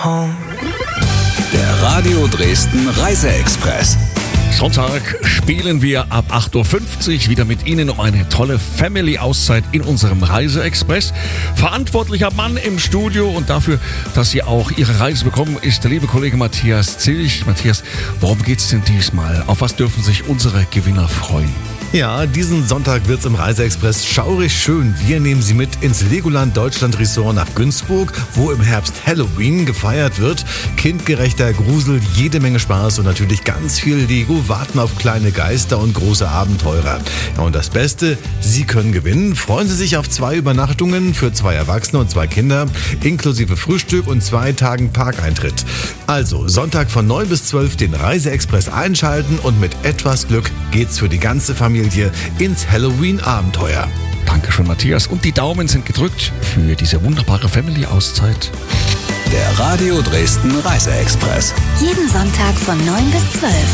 Der Radio Dresden Reiseexpress. Sonntag spielen wir ab 8.50 Uhr wieder mit Ihnen um eine tolle Family-Auszeit in unserem Reiseexpress. Verantwortlicher Mann im Studio und dafür, dass Sie auch Ihre Reise bekommen, ist der liebe Kollege Matthias Zilch. Matthias, worum geht's denn diesmal? Auf was dürfen sich unsere Gewinner freuen? Ja, diesen Sonntag wird's im Reiseexpress schaurig schön. Wir nehmen Sie mit ins Legoland Deutschland Resort nach Günzburg, wo im Herbst Halloween gefeiert wird. Kindgerechter Grusel, jede Menge Spaß und natürlich ganz viel Lego warten auf kleine Geister und große Abenteurer. Ja, und das Beste, Sie können gewinnen. Freuen Sie sich auf 2 Übernachtungen für 2 Erwachsene und 2 Kinder, inklusive Frühstück und 2 Tagen Parkeintritt. Also Sonntag von 9 bis 12 den Reiseexpress einschalten und mit etwas Glück geht's für die ganze Familie ins Halloween-Abenteuer. Dankeschön, Matthias. Und die Daumen sind gedrückt für diese wunderbare Family-Auszeit. Der Radio Dresden Reiseexpress. Jeden Sonntag von 9 bis 12.